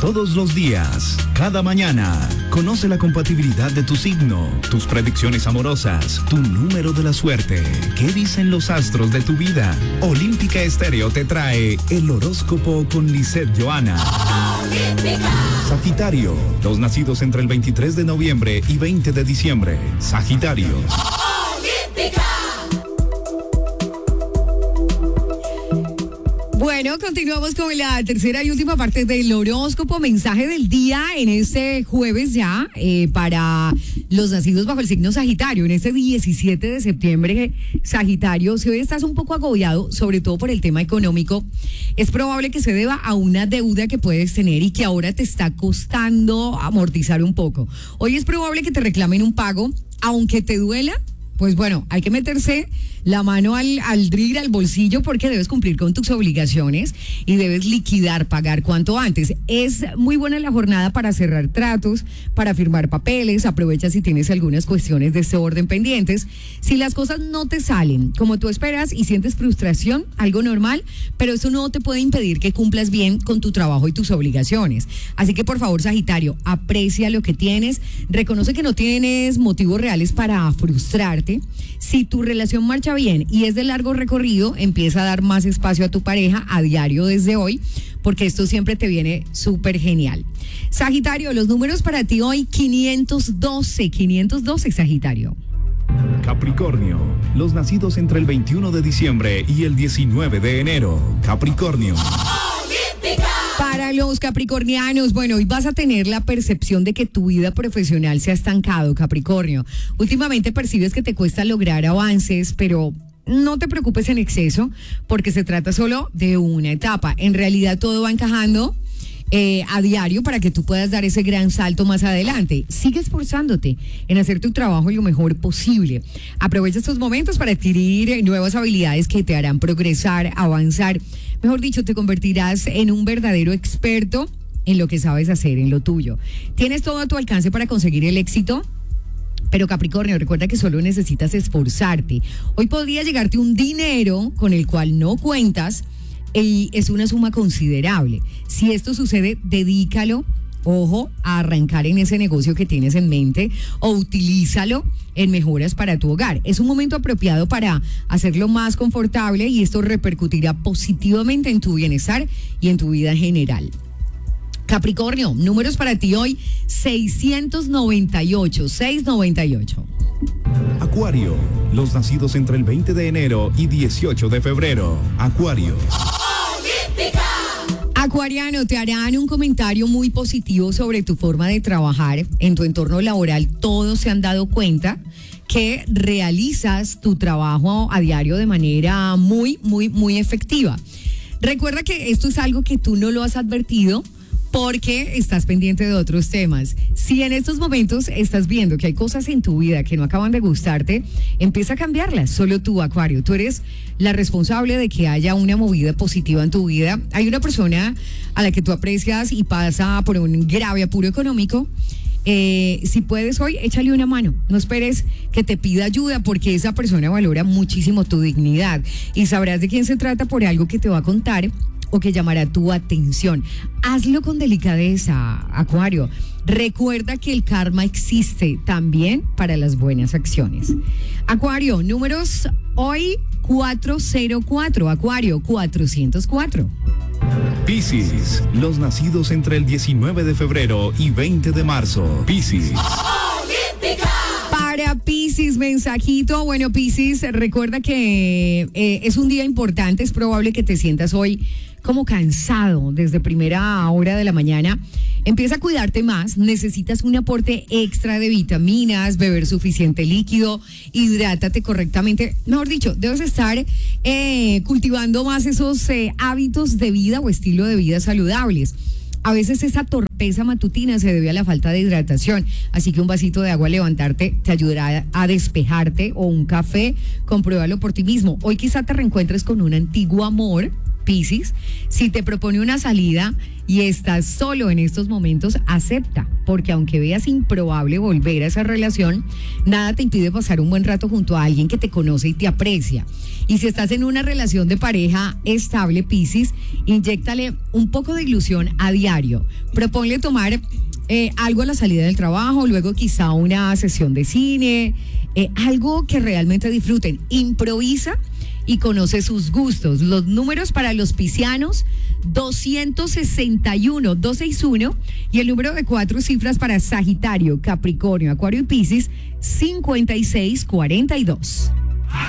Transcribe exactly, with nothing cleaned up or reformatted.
Todos los días, cada mañana, conoce la compatibilidad de tu signo, tus predicciones amorosas, tu número de la suerte. ¿Qué dicen los astros de tu vida? Olímpica Estéreo te trae el horóscopo con Lisette Johanna. Olímpica. Sagitario, los nacidos entre el veintitrés de noviembre y veinte de diciembre. Sagitario. Olímpica. Bueno, continuamos con la tercera y última parte del horóscopo, mensaje del día en este jueves ya, eh, para los nacidos bajo el signo Sagitario, en este diecisiete de septiembre, Sagitario, si hoy estás un poco agobiado, sobre todo por el tema económico, es probable que se deba a una deuda que puedes tener y que ahora te está costando amortizar un poco. Hoy es probable que te reclamen un pago, aunque te duela. Pues bueno, hay que meterse la mano al, al drill, al bolsillo, porque debes cumplir con tus obligaciones y debes liquidar, pagar cuanto antes. Es muy buena la jornada para cerrar tratos, para firmar papeles. Aprovecha si tienes algunas cuestiones de este orden pendientes. Si las cosas no te salen como tú esperas y sientes frustración, algo normal, pero eso no te puede impedir que cumplas bien con tu trabajo y tus obligaciones. Así que por favor, Sagitario, aprecia lo que tienes, reconoce que no tienes motivos reales para frustrarte. Si tu relación marcha bien y es de largo recorrido, empieza a dar más espacio a tu pareja a diario desde hoy, porque esto siempre te viene súper genial. Sagitario, los números para ti hoy, quinientos doce, quinientos doce, Sagitario. Capricornio, los nacidos entre el veintiuno de diciembre y el diecinueve de enero. Capricornio. Para los capricornianos, bueno, hoy vas a tener la percepción de que tu vida profesional se ha estancado, Capricornio. Últimamente percibes que te cuesta lograr avances, pero no te preocupes en exceso, porque se trata solo de una etapa. En realidad todo va encajando Eh, a diario para que tú puedas dar ese gran salto más adelante. Sigue esforzándote en hacer tu trabajo lo mejor posible. Aprovecha estos momentos para adquirir nuevas habilidades que te harán progresar, avanzar. Mejor dicho, te convertirás en un verdadero experto en lo que sabes hacer, en lo tuyo. Tienes todo a tu alcance para conseguir el éxito. Pero Capricornio, recuerda que solo necesitas esforzarte. Hoy podría llegarte un dinero con el cual no cuentas, y es una suma considerable. Si esto sucede, dedícalo, ojo, a arrancar en ese negocio que tienes en mente o utilízalo en mejoras para tu hogar. Es un momento apropiado para hacerlo más confortable y esto repercutirá positivamente en tu bienestar y en tu vida en general. Capricornio, números para ti hoy, seiscientos noventa y ocho, seiscientos noventa y ocho. Acuario, los nacidos entre el veinte de enero y dieciocho de febrero. Acuario. Acuariano, te harán un comentario muy positivo sobre tu forma de trabajar en tu entorno laboral. Todos se han dado cuenta que realizas tu trabajo a diario de manera muy, muy, muy efectiva. Recuerda que esto es algo que tú no lo has advertido, porque estás pendiente de otros temas. Si en estos momentos estás viendo que hay cosas en tu vida que no acaban de gustarte, empieza a cambiarlas. Solo tú, Acuario, tú eres la responsable de que haya una movida positiva en tu vida. Hay una persona a la que tú aprecias y pasa por un grave apuro económico. Eh, si puedes hoy, échale una mano. No esperes que te pida ayuda, porque esa persona valora muchísimo tu dignidad y sabrás de quién se trata por algo que te va a contar o que llamará tu atención. Hazlo con delicadeza, Acuario. Recuerda que el karma existe también para las buenas acciones. Acuario, números hoy cuatrocientos cuatro, Acuario, cuatrocientos cuatro. Piscis, los nacidos entre el diecinueve de febrero y veinte de marzo. Piscis. Para Piscis, mensajito. Bueno, Piscis, recuerda que eh, es un día importante. Es probable que te sientas hoy como cansado desde primera hora de la mañana. Empieza a cuidarte más. Necesitas un aporte extra de vitaminas, beber suficiente líquido, hidrátate correctamente. Mejor dicho, debes estar eh, cultivando más esos eh, hábitos de vida o estilo de vida saludables. A veces esa torpeza matutina se debe a la falta de hidratación, así que un vasito de agua al levantarte te ayudará a despejarte, o un café, compruébalo por ti mismo. Hoy quizá te reencuentres con un antiguo amor Piscis, si te propone una salida y estás solo en estos momentos, acepta, porque aunque veas improbable volver a esa relación, nada te impide pasar un buen rato junto a alguien que te conoce y te aprecia. Y si estás en una relación de pareja estable, Piscis, inyéctale un poco de ilusión a diario. Proponle tomar eh, algo a la salida del trabajo, luego quizá una sesión de cine, eh, algo que realmente disfruten. Improvisa y conoce sus gustos. Los números para los piscianos: doscientos sesenta y uno, doscientos sesenta y uno, y el número de cuatro cifras para Sagitario, Capricornio, Acuario y Piscis: cincuenta y seis cuarenta y dos.